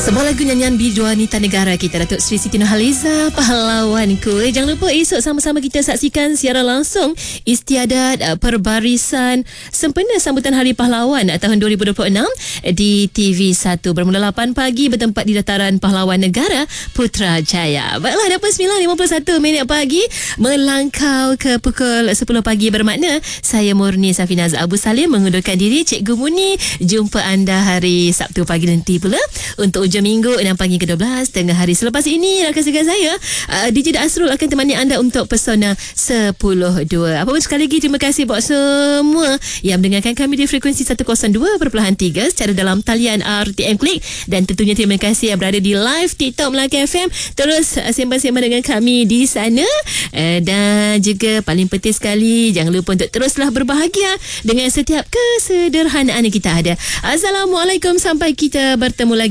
Sebuah lagu nyanyian bidu wanita negara kita, Datuk Seri Siti Nurhaliza, pahlawanku. Jangan lupa esok sama-sama kita saksikan siaran langsung istiadat perbarisan sempena sambutan Hari Pahlawan tahun 2026 di TV1 bermula 8 pagi bertempat di Dataran Pahlawan Negara Putrajaya. Baiklah, dapat 9.51 pagi melangkau ke pukul 10 pagi, bermakna saya Murni Safinaz Abu Salim mengundurkan diri. Cikgu Muni jumpa anda hari Sabtu pagi nanti pula untuk hujung minggu 6 pagi ke-12 tengah hari. Selepas ini rakan-rakan saya DJ Asrul akan temani anda untuk Pesona 10.2. Apa pun sekali lagi terima kasih buat semua yang mendengarkan kami di frekuensi 102.3 secara dalam talian RTM Klik, dan tentunya terima kasih yang berada di live TikTok Melaka FM. Terus sembang-sembang dengan kami di sana, dan juga paling penting sekali jangan lupa untuk teruslah berbahagia dengan setiap kesederhanaan yang kita ada. Assalamualaikum, sampai kita bertemu lagi.